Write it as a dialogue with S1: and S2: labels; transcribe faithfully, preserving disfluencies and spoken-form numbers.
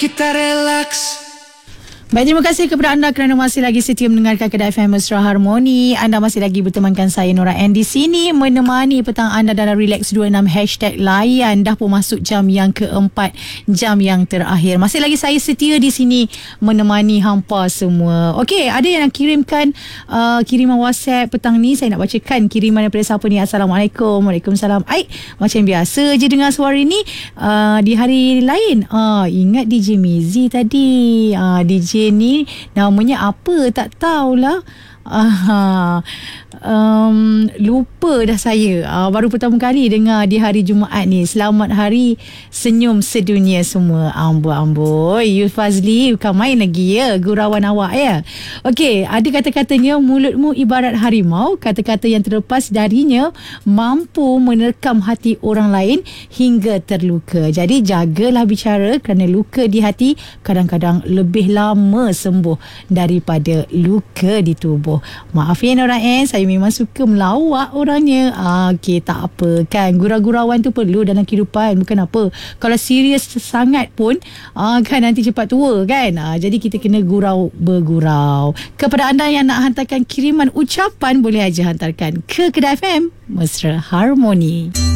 S1: Kita relax.
S2: Baik, terima kasih kepada anda kerana masih lagi setia mendengarkan Kedah F M Mesra Harmoni. Anda masih lagi bertemankan saya Nora Ann di sini, menemani petang anda dalam Relax dua puluh enam hashtag layan. Dah pun masuk jam yang keempat, jam yang terakhir. Masih lagi saya setia di sini menemani hampa semua. Okey, ada yang nak kirimkan uh, kiriman WhatsApp petang ni. Saya nak bacakan kiriman daripada siapa ni. Assalamualaikum. Waalaikumsalam. Ai, macam biasa je dengar suara ni uh, di hari lain. Uh, ingat D J Mizi tadi. Uh, D J ni namanya apa tak tahulah. Aha. Um, lupa dah saya. uh, Baru pertama kali dengar di hari Jumaat ni. Selamat Hari Senyum Sedunia semua. Amboi-amboi, you Fazli bukan main lagi ya, gurauan awak ya. Okey, ada kata-katanya, mulutmu ibarat harimau. Kata-kata yang terlepas darinya mampu menerkam hati orang lain hingga terluka. Jadi jagalah bicara, kerana luka di hati kadang-kadang lebih lama sembuh daripada luka di tubuh. Maaf ya Nora Ann, saya memang suka melawak orangnya. Ah, Okey, tak apa kan. Gurau-gurauan tu perlu dalam kehidupan. Bukan apa, kalau serius sangat pun ah, kan nanti cepat tua kan. ah, Jadi kita kena gurau bergurau. Kepada anda yang nak hantarkan kiriman ucapan, boleh aja hantarkan ke Kedah F M Mesra Harmoni.